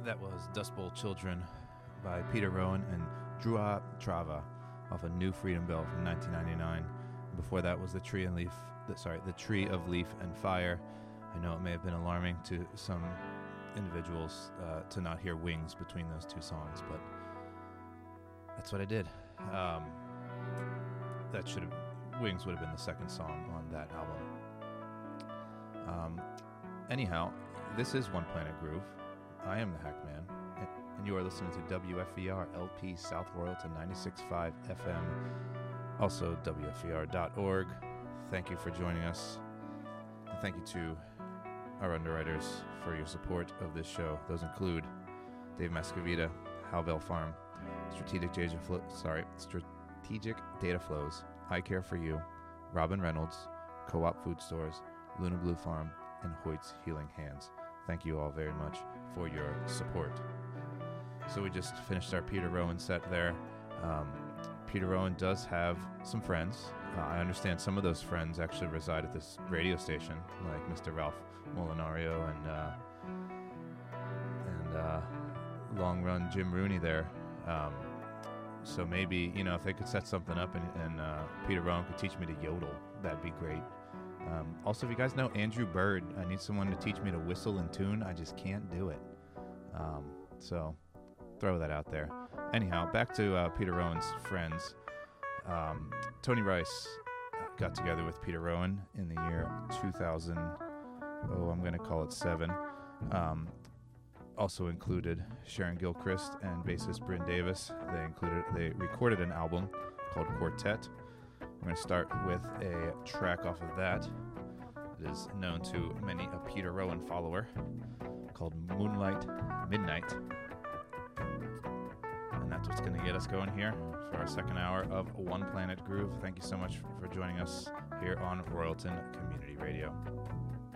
That was Dust Bowl Children by Peter Rowan and Drua Trava off a New Freedom Bell from 1999. Before that was the Tree of Leaf and Fire. I know it may have been alarming to some individuals to not hear Wings between those two songs, but that's what I did. Wings would have been the second song on that album. Anyhow, this is One Planet Groove. I am the Hackman, and you are listening to WFER LP South Royalton 96.5 FM, also WFER.org. Thank you for joining us. And thank you to our underwriters for your support of this show. Those include Dave Mascavita, Halvel Farm, Strategic Data Flows, I Care For You, Robin Reynolds, Co-op Food Stores, Luna Blue Farm, and Hoyt's Healing Hands. Thank you all very much for your support. So we just finished our Peter Rowan set there. Peter Rowan does have some friends. I understand some of those friends actually reside at this radio station, like Mr. Ralph Molinario and Long Run Jim Rooney there. So maybe, if they could set something up and Peter Rowan could teach me to yodel, that'd be great. Also, if you guys know Andrew Bird, I need someone to teach me to whistle and tune. I just can't do it. So throw that out there. Anyhow, back to Peter Rowan's friends. Tony Rice got together with Peter Rowan in the year 2000. I'm going to call it 7. Also included Sharon Gilchrist and bassist Bryn Davis. They recorded an album called Quartet. We're going to start with a track off of that. It is known to many a Peter Rowan follower, called Moonlight Midnight. And that's what's going to get us going here for our second hour of One Planet Groove. Thank you so much for joining us here on Royalton Community Radio.